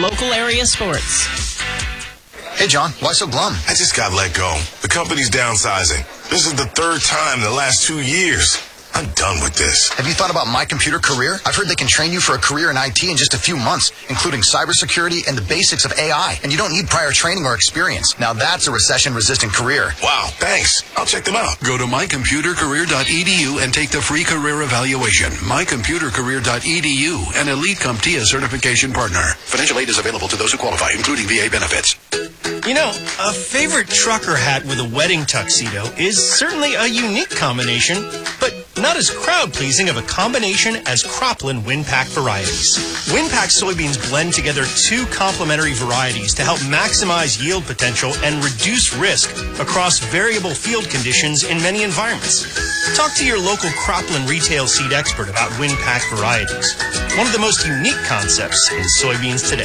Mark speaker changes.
Speaker 1: local area sports.
Speaker 2: Hey, John, why so glum?
Speaker 3: I just got let go. The company's downsizing. This is the third time in the last 2 years. I'm done with this.
Speaker 2: Have you thought about My Computer Career? I've heard they can train you for a career in IT in just a few months, including cybersecurity and the basics of AI. And you don't need prior training or experience. Now that's a recession-resistant career.
Speaker 3: Wow, thanks. I'll check them out.
Speaker 4: Go to mycomputercareer.edu and take the free career evaluation. Mycomputercareer.edu, an Elite CompTIA certification partner. Financial aid is available to those who qualify, including VA benefits.
Speaker 5: You know, a favorite trucker hat with a wedding tuxedo is certainly a unique combination, but not as crowd-pleasing of a combination as Cropland WinPak varieties. WinPak soybeans blend together two complementary varieties to help maximize yield potential and reduce risk across variable field conditions in many environments. Talk to your local Cropland retail seed expert about WinPak varieties. One of the most unique concepts in soybeans today.